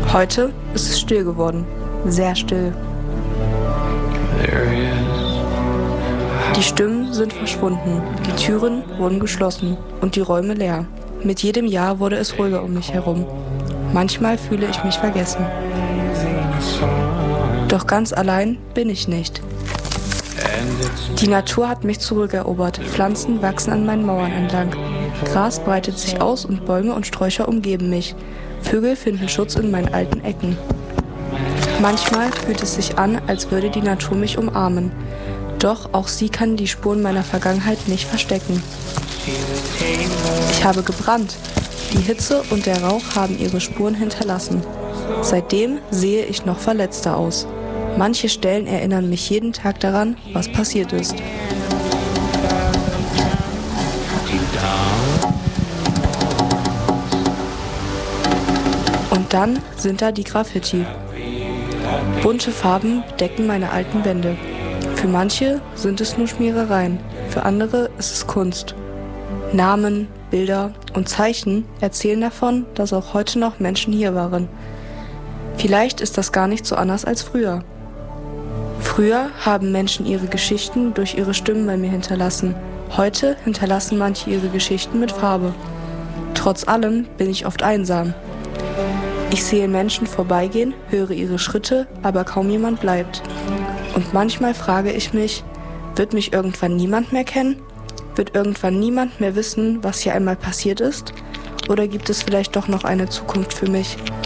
Heute ist es still geworden, sehr still. Die Stimmen sind verschwunden, die Türen wurden geschlossen und die Räume leer. Mit jedem Jahr wurde es ruhiger um mich herum. Manchmal fühle ich mich vergessen. Doch ganz allein bin ich nicht. Die Natur hat mich zurückerobert. Pflanzen wachsen an meinen Mauern entlang. Gras breitet sich aus und Bäume und Sträucher umgeben mich. Vögel finden Schutz in meinen alten Ecken. Manchmal fühlt es sich an, als würde die Natur mich umarmen. Doch auch sie kann die Spuren meiner Vergangenheit nicht verstecken. Ich habe gebrannt. Die Hitze und der Rauch haben ihre Spuren hinterlassen. Seitdem sehe ich noch verletzter aus. Manche Stellen erinnern mich jeden Tag daran, was passiert ist. Und dann sind da die Graffiti. Bunte Farben decken meine alten Wände. Für manche sind es nur Schmierereien, für andere ist es Kunst. Namen, Bilder und Zeichen erzählen davon, dass auch heute noch Menschen hier waren. Vielleicht ist das gar nicht so anders als früher. Früher haben Menschen ihre Geschichten durch ihre Stimmen bei mir hinterlassen. Heute hinterlassen manche ihre Geschichten mit Farbe. Trotz allem bin ich oft einsam. Ich sehe Menschen vorbeigehen, höre ihre Schritte, aber kaum jemand bleibt. Und manchmal frage ich mich, wird mich irgendwann niemand mehr kennen? Wird irgendwann niemand mehr wissen, was hier einmal passiert ist? Oder gibt es vielleicht doch noch eine Zukunft für mich?